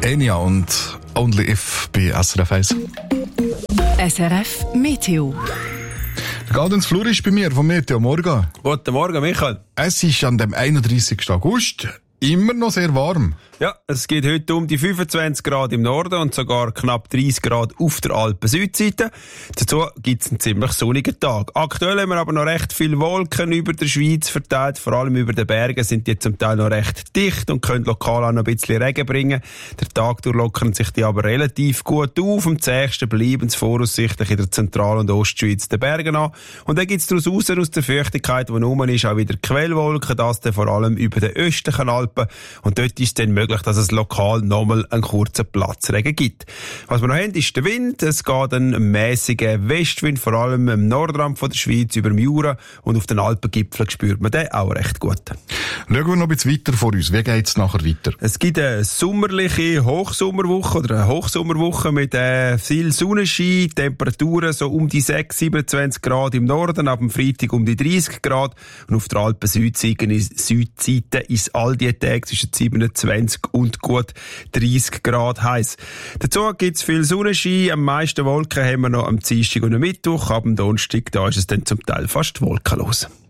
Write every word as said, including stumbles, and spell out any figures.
Enya und Only If bei S R F eins. S R F Meteo. Der Gaudenz Flur ist bei mir vom Meteo. Morgen. Guten Morgen, Michael. Es ist an dem einunddreißigsten August immer noch sehr warm. Ja, es geht heute um die fünfundzwanzig Grad im Norden und sogar knapp dreißig Grad auf der Alpen-Südseite. Dazu gibt es einen ziemlich sonnigen Tag. Aktuell haben wir aber noch recht viele Wolken über der Schweiz verteilt. Vor allem über den Bergen sind die zum Teil noch recht dicht und können lokal auch noch ein bisschen Regen bringen. Der Tag durch lockern sich die aber relativ gut auf. Am zähigsten bleiben sie voraussichtlich in der Zentral- und Ostschweiz den Bergen an. Und dann gibt es daraus raus, aus der Feuchtigkeit, die rum ist, auch wieder Quellwolken. Das dann vor allem über den östlichen Alpen. Und dort ist es dann möglich, dass es lokal nochmal einen kurzen Platzregen gibt. Was wir noch haben, ist der Wind. Es geht ein mäßiger Westwind, vor allem im Nordrand von der Schweiz, über dem Jura. Und auf den Alpengipfeln spürt man den auch recht gut. Schauen wir noch ein bisschen weiter vor uns. Wie geht es nachher weiter? Es gibt eine sommerliche Hochsommerwoche oder eine Hochsommerwoche mit äh, viel Sonnenschein, Temperaturen so um die sechs, siebenundzwanzig Grad im Norden, ab dem Freitag um die dreißig Grad. Und auf der Alpen-Südseite Südseite ist all die Tage zwischen siebenundzwanzig und gut dreißig Grad heiß. Dazu gibt es viel Sonnenschein. Am meisten Wolken haben wir noch am Dienstag und am Mittwoch. Ab dem Donnerstag, da ist es dann zum Teil fast wolkenlos.